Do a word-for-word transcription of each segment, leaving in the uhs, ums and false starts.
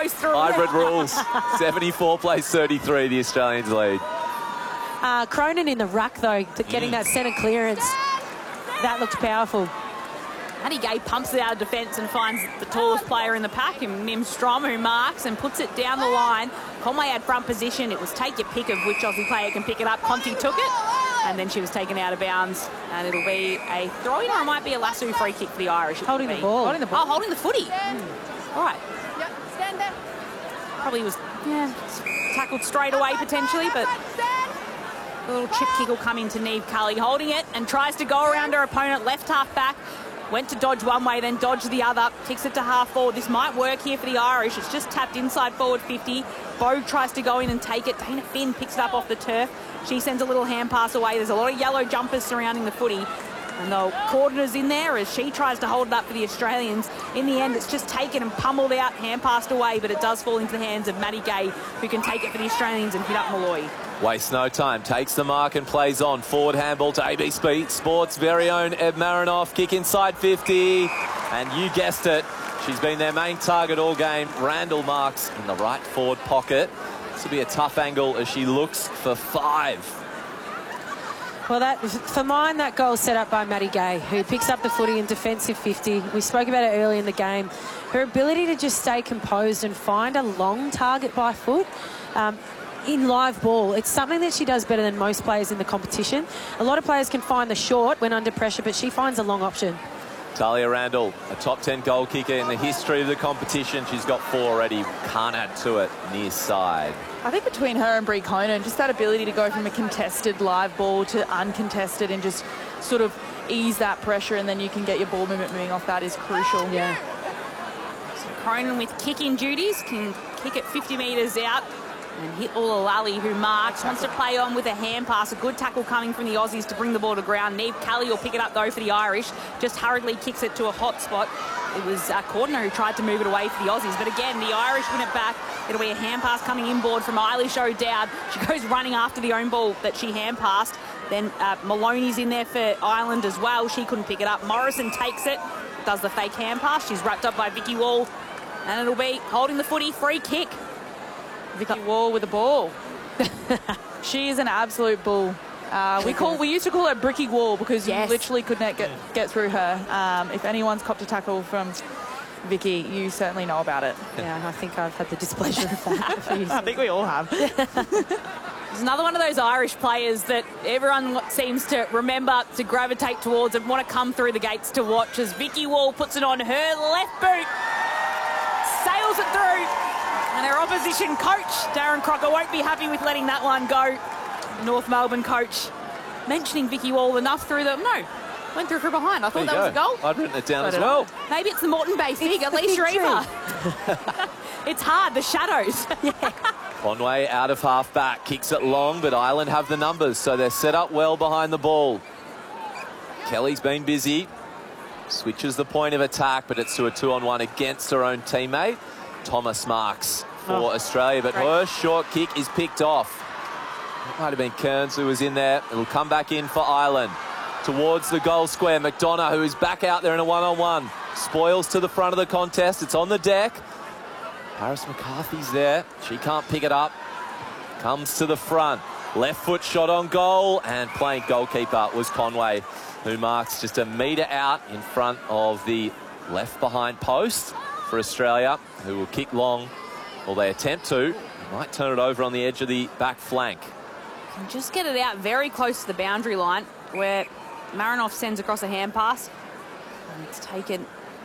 goes through. Hybrid rules. seventy-four plays thirty-three, the Australians lead. Uh, Cronin in the ruck, though, getting mm. that centre clearance. That looks powerful. Maddie Gay pumps it out of defence and finds the tallest player in the pack, and Mim Strom, who marks and puts it down the line. Conway had front position. It was take your pick of which Aussie player can pick it up. Conti took it, and then she was taken out of bounds, and it'll be a throw-in, or it might be a lasso free kick for the Irish. Holding the ball. Holding the ball. Oh, holding the footy. Mm. All right. Yep, stand there. Probably was yeah, tackled straight away potentially, but a little chip kick will come into Niamh Cully, holding it and tries to go around her opponent, left half back. Went to dodge one way, then dodge the other. Kicks it to half forward. This might work here for the Irish. It's just tapped inside forward fifty. Bogue tries to go in and take it. Dana Finn picks it up off the turf. She sends a little hand pass away. There's a lot of yellow jumpers surrounding the footy. And the Cordner's in there as she tries to hold it up for the Australians. In the end, it's just taken and pummeled out, hand passed away, but it does fall into the hands of Maddie Gay, who can take it for the Australians and hit up Malloy. Wastes no time, takes the mark and plays on. Forward handball to A B C Sports' very own Eb Marinoff. Kick inside fifty. And you guessed it, she's been their main target all game. Randall marks in the right forward pocket. This will be a tough angle as she looks for five. Well, that for mine, that goal set up by Maddie Gay, who picks up the footy in defensive fifty. We spoke about it early in the game. Her ability to just stay composed and find a long target by foot um, in live ball, it's something that she does better than most players in the competition. A lot of players can find the short when under pressure, but she finds a long option. Talia Randall, a top ten goal kicker in the history of the competition. She's got four already. Can't add to it. Near side. I think between her and Brie Conan, just that ability to go from a contested live ball to uncontested and just sort of ease that pressure, and then you can get your ball movement moving off that is crucial. Yeah. So Cronin with kicking duties can kick it fifty metres out and hit Ulalali, who marks. Wants to play on with a hand pass. A good tackle coming from the Aussies to bring the ball to ground. Niamh Cully will pick it up, though, for the Irish. Just hurriedly kicks it to a hot spot. It was uh, Cordner who tried to move it away for the Aussies. But again, the Irish win it back. It'll be a hand pass coming inboard from Eilish O'Dowd. She goes running after the own ball that she hand passed. Then uh, Maloney's in there for Ireland as well. She couldn't pick it up. Morrison takes it, does the fake hand pass. She's wrapped up by Vicky Wall. And it'll be holding the footy, free kick. Vicky Wall with the ball. She is an absolute bull. Uh, we call we used to call her Bricky Wall because yes. you literally couldn't get get through her. Um, if anyone's copped a tackle from Vicky, you certainly know about it. Yeah, I think I've had the displeasure of that. I think we all have. There's another one of those Irish players that everyone seems to remember to gravitate towards and want to come through the gates to watch as Vicky Wall puts it on her left boot, sails it through. And her opposition coach, Darren Crocker, won't be happy with letting that one go. North Melbourne coach mentioning Vicky Wall enough through the... No, went through from behind. I thought that go. was a goal. I'd written it down as well. Maybe it's the Moreton Bay thing. At least you're either. It's hard, the shadows. Yeah. Conway out of half back, kicks it long, but Ireland have the numbers, so they're set up well behind the ball. Kelly's been busy. Switches the point of attack, but it's to a two-on-one against her own teammate. Thomas marks for oh, Australia, but great. Her short kick is picked off. It might have been Kearns who was in there. It'll come back in for Ireland. Towards the goal square, McDonough, who is back out there in a one-on-one. Spoils to the front of the contest. It's on the deck. Paris McCarthy's there. She can't pick it up. Comes to the front. Left foot shot on goal, and playing goalkeeper was Conway, who marks just a metre out in front of the left behind post for Australia, who will kick long, or they attempt to. Might turn it over on the edge of the back flank. Can just get it out very close to the boundary line, where Marinoff sends across a hand pass. And it's taken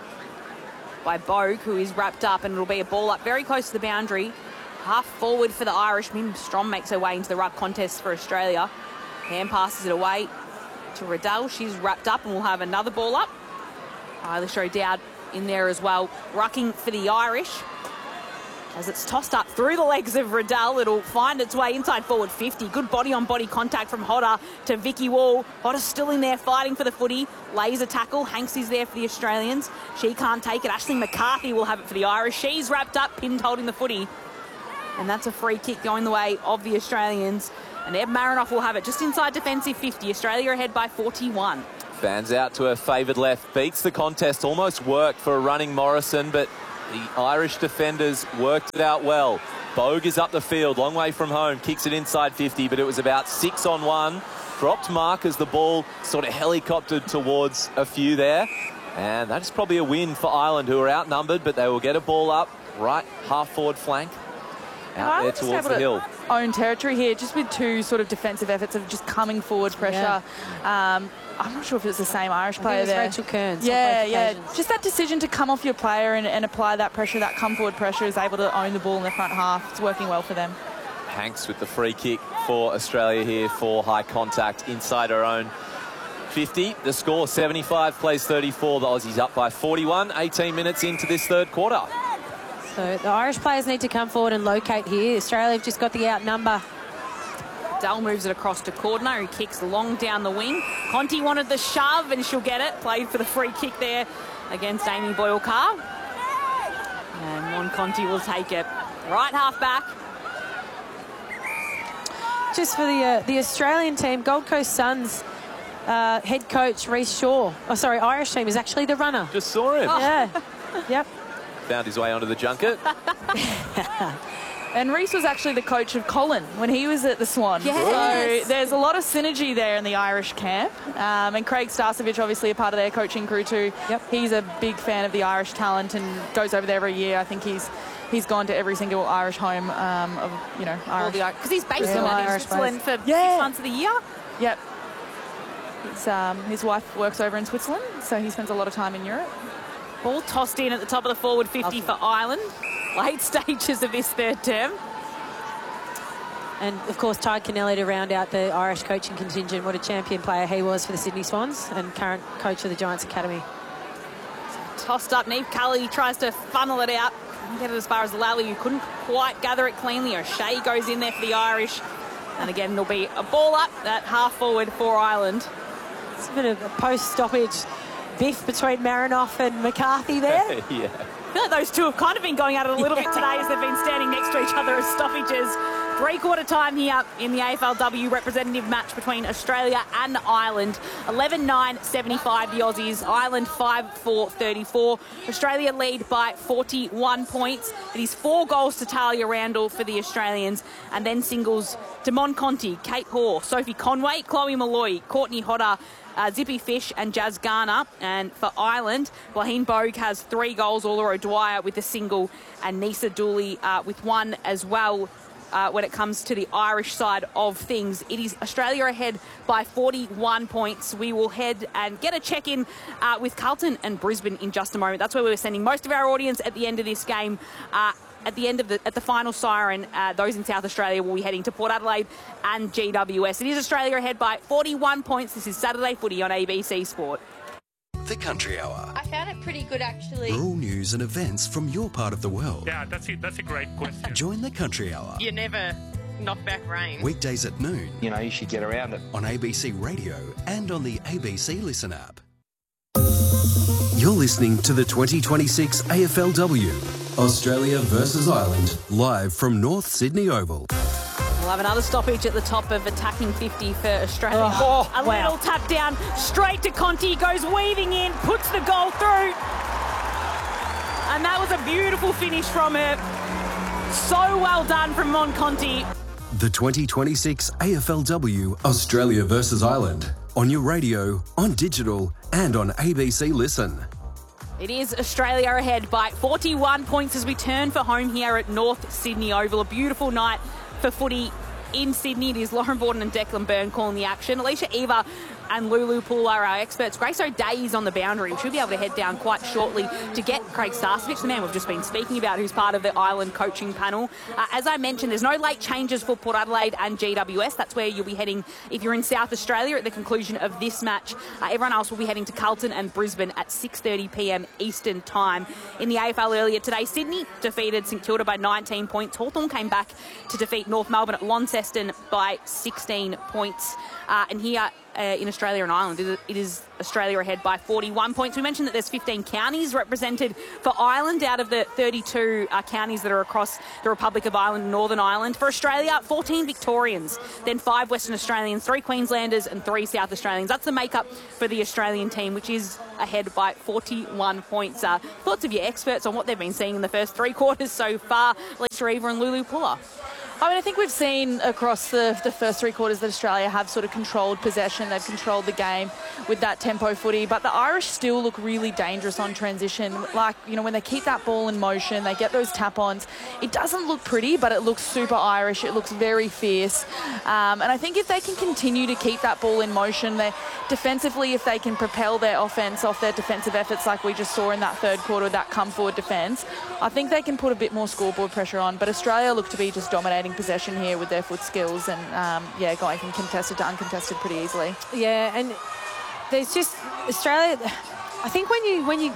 by Bogue, who is wrapped up, and it'll be a ball up very close to the boundary. Half forward for the Irish. Mim Strom makes her way into the ruck contest for Australia. Hand passes it away to Riddell. She's wrapped up and will have another ball up. Eilish O'Dowd in there as well, rucking for the Irish. As it's tossed up through the legs of Riddell, it'll find its way inside forward fifty. Good body-on-body contact from Hodder to Vicky Wall. Hodder's still in there fighting for the footy. Lays a tackle. Hanks is there for the Australians. She can't take it. Ashley McCarthy will have it for the Irish. She's wrapped up, pinned holding the footy. And that's a free kick going the way of the Australians. And Eb Marinoff will have it just inside defensive fifty. Australia ahead by forty-one. Fans out to her favoured left. Beats the contest. Almost worked for a running Morrison, but The Irish defenders worked it out well. Bogue is up the field, long way from home, kicks it inside fifty, but it was about six on one. Dropped mark as the ball sort of helicoptered towards a few there. And that is probably a win for Ireland, who are outnumbered, but they will get a ball up right half forward flank out there towards the hill. Own territory here, just with two sort of defensive efforts of just coming forward pressure. Yeah. Um, I'm not sure if it's the same Irish player there. Rachel Kearns. Yeah, yeah. Just that decision to come off your player and, and apply that pressure, that come forward pressure, is able to own the ball in the front half. It's working well for them. Hanks with the free kick for Australia here for high contact inside her own fifty. The score seventy-five plays thirty-four. The Aussies up by forty-one. eighteen minutes into this third quarter. So the Irish players need to come forward and locate here. Australia have just got the outnumber. Dell moves it across to Cordner, who kicks long down the wing. Conti wanted the shove, and she'll get it. Played for the free kick there against Amy Boyle-Carr. And Mon Conti will take it. Right half back. Just for the uh, the Australian team, Gold Coast Suns uh, head coach Reece Shaw, oh sorry, Irish team is actually the runner. Just saw him. Oh. Yeah, yep. Found his way onto the junket. And Reece was actually the coach of Colin when he was at the Swan. Yes. So there's a lot of synergy there in the Irish camp. Um, and Craig Starcevich, obviously a part of their coaching crew too. Yep. He's a big fan of the Irish talent and goes over there every year. I think he's he's gone to every single Irish home um, of, you know, Irish. Because he's based Yeah. in Irish Switzerland for Yeah. six months of the year. Yep. It's, um, his wife works over in Switzerland, so he spends a lot of time in Europe. Ball tossed in at the top of the forward fifty for Ireland. Late stages of this third term. And, of course, Ty Kennelly to round out the Irish coaching contingent. What a champion player he was for the Sydney Swans and current coach of the Giants Academy. Tossed up, Neve Cully tries to funnel it out. Couldn't get it as far as Lally, who couldn't quite gather it cleanly. O'Shea goes in there for the Irish. And again, there'll be a ball up at half forward for Ireland. It's a bit of a post-stoppage biff between Marinoff and McCarthy there. Yeah. I feel like those two have kind of been going at it a little bit today as they've been standing next to each other as stoppages. Three-quarter time here in the A F L W representative match between Australia and Ireland. eleven nine seventy-five the Aussies. Ireland five four thirty-four. Australia lead by forty-one points. It is four goals to Talia Randall for the Australians. And then singles Damon Conti, Kate Hoare, Sophie Conway, Chloe Malloy, Courtney Hodder, Uh, Zippy Fish and Jazz Garner. And for Ireland, Wahine Bogue has three goals, Ola O'Dwyer with a single, and Nisa Dooley uh, with one as well. Uh, when it comes to the Irish side of things, it is Australia ahead by forty-one points. We will head and get a check-in uh, with Carlton and Brisbane in just a moment. That's where we're sending most of our audience at the end of this game. Uh, At the end of the at the final siren, uh, those in South Australia will be heading to Port Adelaide and G W S. It is Australia ahead by forty-one points. This is Saturday Footy on A B C Sport. The Country Hour. I found it pretty good, actually. Rural news and events from your part of the world. Yeah, that's it. That's a great question. Join the Country Hour. You never knock back rain. Weekdays at noon. You know, you should get around it. On A B C Radio and on the A B C Listen app. You're listening to the twenty twenty-six A F L W. Australia versus Ireland, live from North Sydney Oval. We'll have another stoppage at the top of attacking fifty for Australia. Oh, a wow. little tap down, straight to Conti, goes weaving in, puts the goal through. And that was a beautiful finish from her. So well done from Mon Conti. The twenty twenty-six A F L W Australia versus Ireland. On your radio, on digital, and on A B C Listen. It is Australia ahead by forty-one points as we turn for home here at North Sydney Oval. A beautiful night for footy in Sydney. It is Lauren Borden and Declan Byrne calling the action. Alicia Eva and Lulu Poole are our experts. Grace O'Day is on the boundary. We should be able to head down quite shortly to get Craig Starcevich, the man we've just been speaking about, who's part of the Ireland coaching panel. Uh, as I mentioned, there's no late changes for Port Adelaide and G W S. That's where you'll be heading if you're in South Australia at the conclusion of this match. Uh, everyone else will be heading to Carlton and Brisbane at six thirty p m Eastern Time. In the A F L earlier today, Sydney defeated St Kilda by nineteen points. Hawthorn came back to defeat North Melbourne at Launceston by sixteen points. Uh, and here uh, in Australia and Ireland. It is Australia ahead by forty-one points. We mentioned that there's fifteen counties represented for Ireland out of the thirty-two uh, counties that are across the Republic of Ireland and Northern Ireland. For Australia, fourteen Victorians, then five Western Australians, three Queenslanders and three South Australians. That's the makeup for the Australian team, which is ahead by forty-one points. Uh, thoughts of your experts on what they've been seeing in the first three quarters so far, Lisa Eva and Lulu Puller? I mean, I think we've seen across the, the first three quarters that Australia have sort of controlled possession. They've controlled the game with that tempo footy. But the Irish still look really dangerous on transition. Like, you know, when they keep that ball in motion, they get those tap-ons. It doesn't look pretty, but it looks super Irish. It looks very fierce. Um, and I think if they can continue to keep that ball in motion, they defensively, if they can propel their offence off their defensive efforts like we just saw in that third quarter, that come-forward defence, I think they can put a bit more scoreboard pressure on. But Australia look to be just dominating possession here with their foot skills and, um, yeah, going from contested to uncontested pretty easily. Yeah, and there's just Australia. I think when you when you.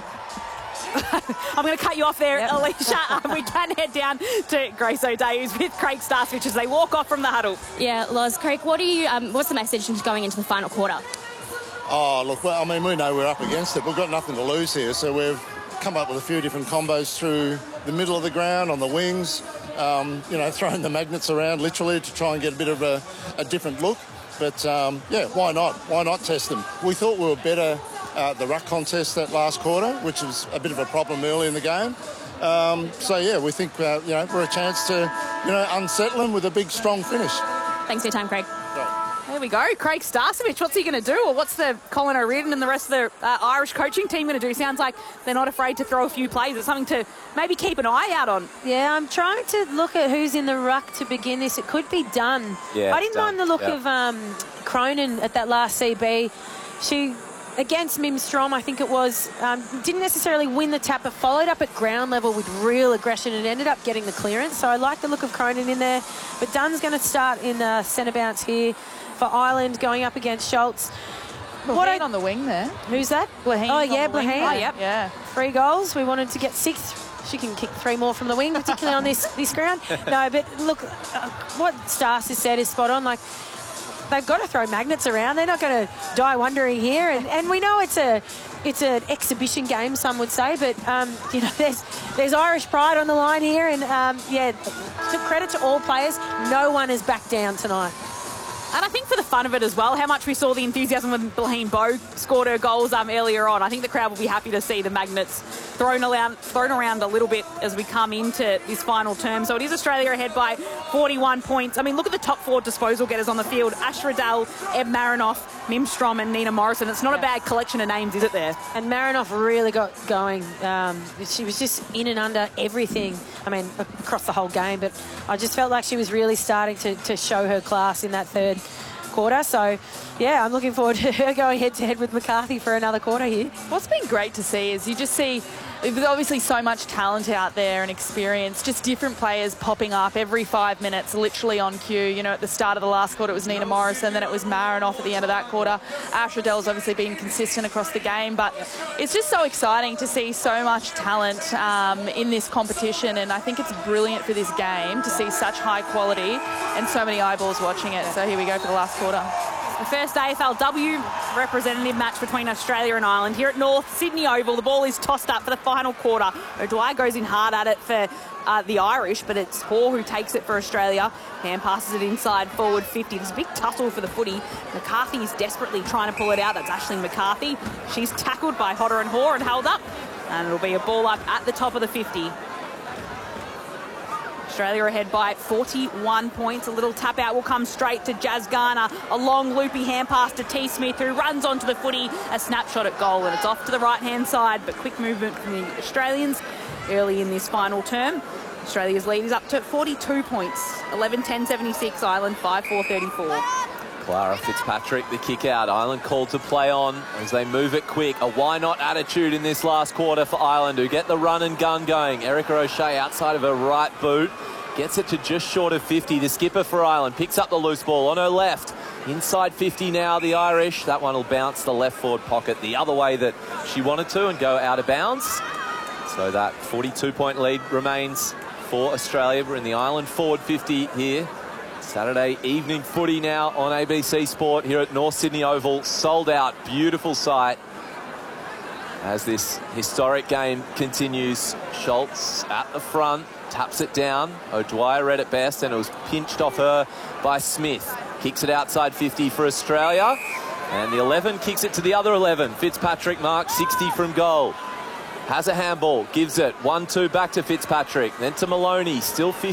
I'm going to cut you off there, Yep. Alicia. Um, we can head down to Grace O'Day, who's with Craig Starswich as they walk off from the huddle. Yeah, Loz, Craig, what do you? Um, what's the message going into the final quarter? Oh, look, well, I mean, we know we're up against it. We've got nothing to lose here, so we've come up with a few different combos through the middle of the ground, on the wings, um, you know, throwing the magnets around literally to try and get a bit of a, a different look. But, um, yeah, why not? Why not test them? We thought we were better at the ruck contest that last quarter, which was a bit of a problem early in the game. Um, so, yeah, we think, uh, you know, we're a chance to, you know, unsettle them with a big, strong finish. Thanks for your time, Craig. There we go. Craig Starswich, what's he going to do? Or what's the Colin O'Riordan and the rest of the uh, Irish coaching team going to do? Sounds like they're not afraid to throw a few plays. It's something to maybe keep an eye out on. Yeah, I'm trying to look at who's in the ruck to begin this. It could be Dunn. Yeah, I didn't Dunn. mind the look Yeah. of um, Cronin at that last C B. She, against Mim Strom, I think it was, um, didn't necessarily win the tap, but followed up at ground level with real aggression and ended up getting the clearance. So I like the look of Cronin in there. But Dunn's going to start in the centre bounce here for Ireland, going up against Schultz. What I, on the wing there? Who's that? Blaheen. Oh, yeah, Blaheen. Blaheen. Oh, yep. Yeah. Three goals. We wanted to get six. She can kick three more from the wing, particularly on this, this ground. No, but look, uh, what Stars has said is spot on. Like, they've got to throw magnets around. They're not going to die wondering here. And, and we know it's a it's an exhibition game, some would say, but um, you know, there's there's Irish pride on the line here. And um, yeah, to credit to all players, no one has backed down tonight. And I think for the fun of it as well, how much we saw the enthusiasm when Blaheen Bowe scored her goals um, earlier on. I think the crowd will be happy to see the magnets thrown around, thrown around a little bit as we come into this final term. So it is Australia ahead by forty-one points. I mean, look at the top four disposal getters on the field. Ash Riddell, Eb Marinoff, Mim Strom and Nina Morrison. It's not yeah. a bad collection of names, is it there? And Marinoff really got going. Um, she was just in and under everything. I mean, across the whole game. But I just felt like she was really starting to, to show her class in that third quarter. So, yeah, I'm looking forward to her going head-to-head with McCarthy for another quarter here. What's been great to see is you just see there's obviously so much talent out there and experience, just different players popping up every five minutes, literally on cue. You know, at the start of the last quarter, it was Nina Morrison, then it was Marinoff at the end of that quarter. Ash Riddell's obviously been consistent across the game, but it's just so exciting to see so much talent um, in this competition, and I think it's brilliant for this game to see such high quality and so many eyeballs watching it. So here we go for the last quarter. The first A F L W representative match between Australia and Ireland here at North Sydney Oval. The ball is tossed up for the final quarter. O'Dwyer goes in hard at it for uh, the Irish, but it's Hoare who takes it for Australia. Hand passes it inside forward fifty. There's a big tussle for the footy. McCarthy is desperately trying to pull it out. That's Aisling McCarthy. She's tackled by Hodder and Hoare and held up. And it'll be a ball up at the top of the fifty. Australia ahead by forty-one points. A little tap out will come straight to Jazz Garner. A long loopy hand pass to T. Smith, who runs onto the footy. A snapshot at goal, and it's off to the right-hand side. But quick movement from the Australians early in this final term. Australia's lead is up to forty-two points. eleven ten seventy-six, Ireland five four thirty-four. Clara Fitzpatrick, the kick out. Ireland called to play on as they move it quick. A why not attitude in this last quarter for Ireland, who get the run and gun going. Erica O'Shea outside of her right boot. Gets it to just short of fifty. The skipper for Ireland picks up the loose ball on her left. Inside fifty now, the Irish. That one will bounce the left forward pocket the other way that she wanted to and go out of bounds. So that forty-two point lead remains for Australia. We're in the Ireland forward fifty here. Saturday evening footy now on A B C Sport here at North Sydney Oval. Sold out, beautiful sight as this historic game continues. Schultz at the front, taps it down. O'Dwyer read it best, and it was pinched off her by Smith. Kicks it outside fifty for Australia, and the eleven kicks it to the other eleven. Fitzpatrick marks sixty from goal. Has a handball, gives it one two back to Fitzpatrick, then to Maloney, still fifty.